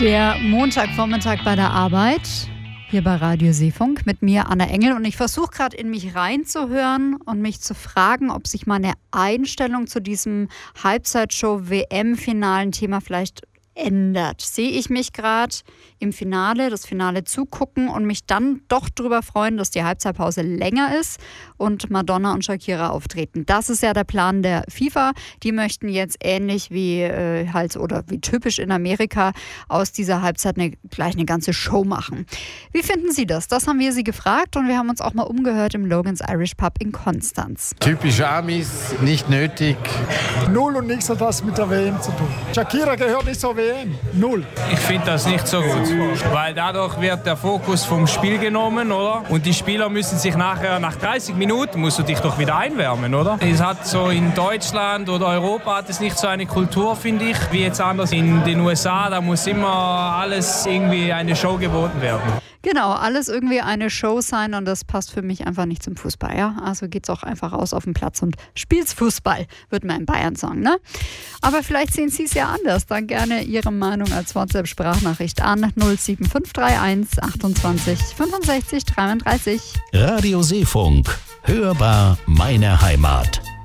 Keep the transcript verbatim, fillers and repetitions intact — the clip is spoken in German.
Der Montagvormittag bei der Arbeit, hier bei Radio Seefunk, mit mir, Anna Engel. Und ich versuche gerade in mich reinzuhören und mich zu fragen, ob sich meine Einstellung zu diesem Halbzeitshow-W M-finalen-Thema vielleicht ändert. Sehe ich mich gerade im Finale, das Finale zugucken und mich dann doch darüber freuen, dass die Halbzeitpause länger ist und Madonna und Shakira auftreten. Das ist ja der Plan der FIFA. Die möchten jetzt ähnlich wie äh, halt oder wie typisch in Amerika aus dieser Halbzeit eine, gleich eine ganze Show machen. Wie finden Sie das? Das haben wir Sie gefragt und wir haben uns auch mal umgehört im Logan's Irish Pub in Konstanz. Typisch Amis, nicht nötig. Null und nichts hat was mit der W M zu tun. Shakira gehört nicht zur W M. Null. Ich finde das nicht so gut, weil dadurch wird der Fokus vom Spiel genommen, oder? Und die Spieler müssen sich nachher, nach dreißig Minuten, musst du dich doch wieder einwärmen, oder? Es hat so in Deutschland oder Europa hat es nicht so eine Kultur, finde ich, wie jetzt anders in den U S A. Da muss immer alles irgendwie eine Show geboten werden. Genau, alles irgendwie eine Show sein und das passt für mich einfach nicht zum Fußball. Ja? Also geht's auch einfach raus auf den Platz und spielt's Fußball, würde man in Bayern sagen. Ne? Aber vielleicht sehen Sie es ja anders. Dann gerne Ihre Meinung als WhatsApp-Sprachnachricht an null sieben fünf drei eins achtundzwanzig fünfundsechzig dreiunddreißig. Radio Seefunk, hörbar meine Heimat.